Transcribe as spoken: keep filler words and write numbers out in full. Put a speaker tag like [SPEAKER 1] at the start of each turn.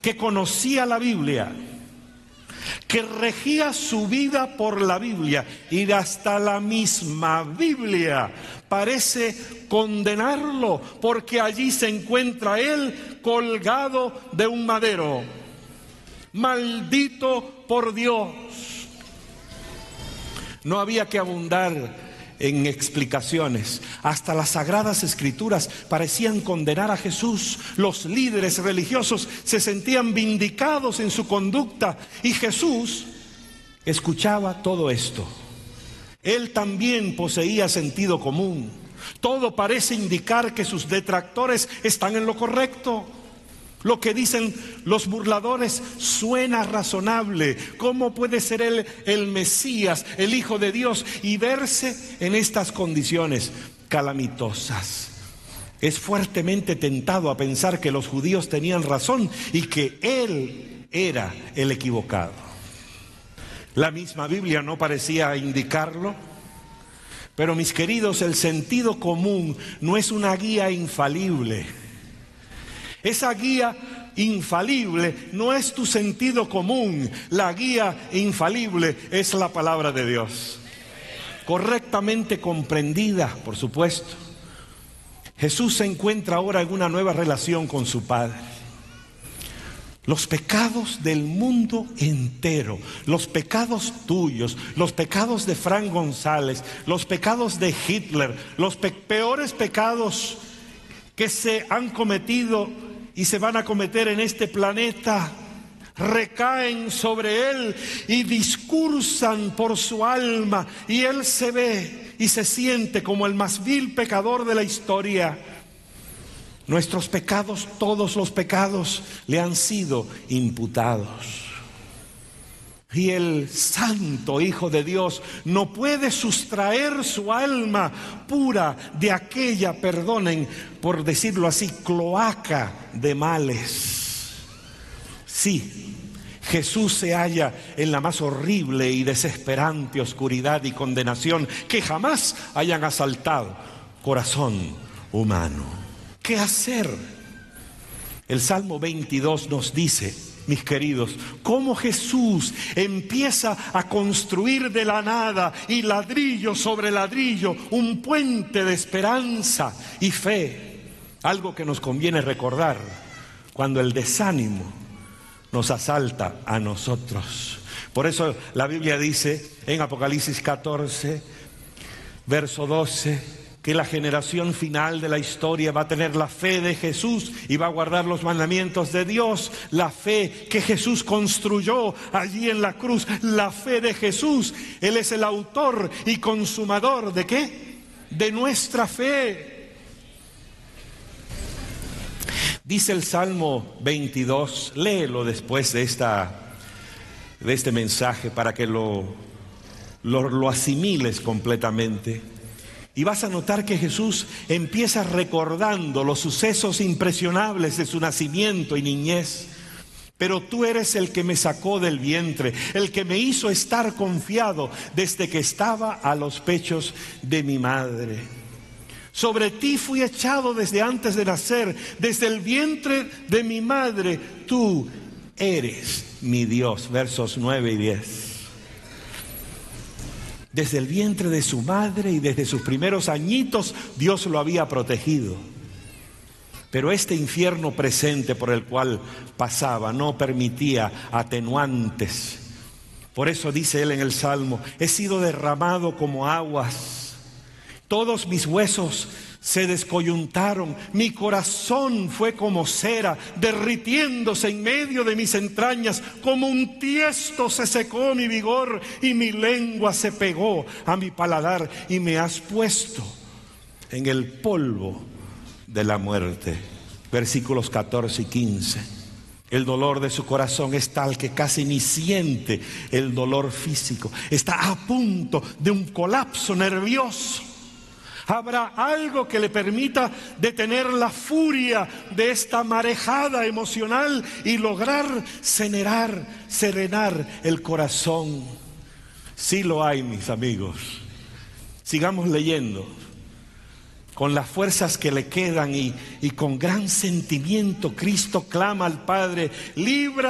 [SPEAKER 1] que conocía la Biblia, que regía su vida por la Biblia, y hasta la misma Biblia parece condenarlo, porque allí se encuentra él colgado de un madero, maldito por Dios. No había que abundar en explicaciones. Hasta las Sagradas Escrituras parecían condenar a Jesús. Los líderes religiosos se sentían vindicados en su conducta, y Jesús escuchaba todo esto. Él también poseía sentido común. Todo parece indicar que sus detractores están en lo correcto. Lo que dicen los burladores suena razonable. ¿Cómo puede ser él el Mesías, el Hijo de Dios, y verse en estas condiciones calamitosas? Es fuertemente tentado a pensar que los judíos tenían razón y que él era el equivocado. La misma Biblia no parecía indicarlo. Pero, mis queridos, el sentido común no es una guía infalible. Esa guía infalible no es tu sentido común. La guía infalible es la palabra de Dios, correctamente comprendida, por supuesto. Jesús se encuentra ahora en una nueva relación con su Padre. Los pecados del mundo entero, los pecados tuyos, los pecados de Frank González, los pecados de Hitler, los pe- peores pecados que se han cometido y se van a cometer en este planeta, recaen sobre él y discursan por su alma, y él se ve y se siente como el más vil pecador de la historia. Nuestros pecados, todos los pecados, le han sido imputados. Y el santo Hijo de Dios no puede sustraer su alma pura de aquella, perdonen por decirlo así, cloaca de males. Sí, Jesús se halla en la más horrible y desesperante oscuridad y condenación que jamás hayan asaltado corazón humano. ¿Qué hacer? El Salmo veintidós nos dice, mis queridos, cómo Jesús empieza a construir de la nada y ladrillo sobre ladrillo un puente de esperanza y fe. Algo que nos conviene recordar cuando el desánimo nos asalta a nosotros. Por eso la Biblia dice en Apocalipsis catorce, verso doce, que la generación final de la historia va a tener la fe de Jesús y va a guardar los mandamientos de Dios. La fe que Jesús construyó allí en la cruz, la fe de Jesús. Él es el autor y consumador ¿de qué? De nuestra fe. Dice el Salmo veintidós, léelo después de, esta, de este mensaje para que lo, lo, lo asimiles completamente. Y vas a notar que Jesús empieza recordando los sucesos impresionables de su nacimiento y niñez. Pero tú eres el que me sacó del vientre, el que me hizo estar confiado desde que estaba a los pechos de mi madre. Sobre ti fui echado desde antes de nacer, desde el vientre de mi madre. Tú eres mi Dios. Versos nueve y diez. Desde el vientre de su madre y desde sus primeros añitos Dios lo había protegido. Pero este infierno presente por el cual pasaba no permitía atenuantes. Por eso dice él en el Salmo, he sido derramado como aguas, todos mis huesos se descoyuntaron, mi corazón fue como cera, derritiéndose en medio de mis entrañas, como un tiesto se secó mi vigor y mi lengua se pegó a mi paladar, y me has puesto en el polvo de la muerte. Versículos catorce y quince. El dolor de su corazón es tal que casi ni siente el dolor físico. Está a punto de un colapso nervioso. ¿Habrá algo que le permita detener la furia de esta marejada emocional y lograr serenar, serenar el corazón? Sí lo hay, mis amigos. Sigamos leyendo. con las fuerzas que le quedan y, y con gran sentimiento, Cristo clama al Padre: libra